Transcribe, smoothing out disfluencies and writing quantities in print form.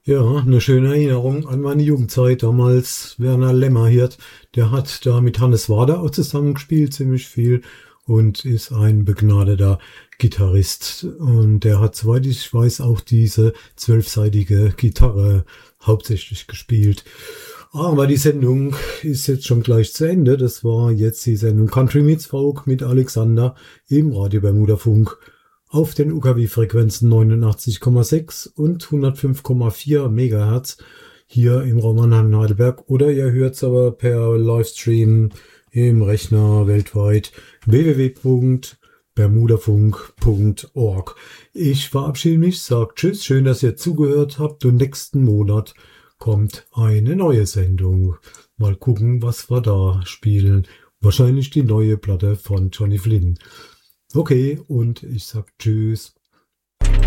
Ja, eine schöne Erinnerung an meine Jugendzeit. Damals Werner Lämmerhirt, der hat da mit Hannes Wader auch zusammengespielt, ziemlich viel und ist ein begnadeter Gitarrist. Und der hat, soweit ich weiß, auch diese zwölfsaitige Gitarre hauptsächlich gespielt. Aber die Sendung ist jetzt schon gleich zu Ende. Das war jetzt die Sendung Country Meets Folk mit Alexander im Radio Bermuda Funk auf den UKW-Frequenzen 89,6 und 105,4 Megahertz hier im Raum Mannheim-Heidelberg, oder ihr hört es aber per Livestream im Rechner weltweit www.bermudafunk.org. Ich verabschiede mich, sage Tschüss, schön, dass ihr zugehört habt, und nächsten Monat kommt eine neue Sendung. Mal gucken, was wir da spielen. Wahrscheinlich die neue Platte von Johnny Flynn. Okay, und ich sag Tschüss.